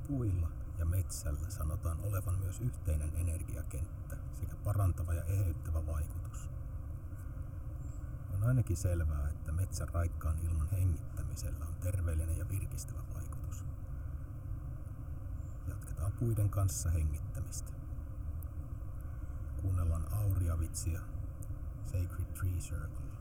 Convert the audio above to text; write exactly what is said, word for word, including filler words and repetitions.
Puilla ja metsällä sanotaan olevan myös yhteinen energiakenttä sekä parantava ja eheyttävä vaikutus. On ainakin selvää, että metsän raikkaan ilman hengittämisellä on terveellinen ja virkistävä vaikutus. Jatketaan puiden kanssa hengittämistä. Kuunnellaan Auria Vitsia, Sacred Tree Circle.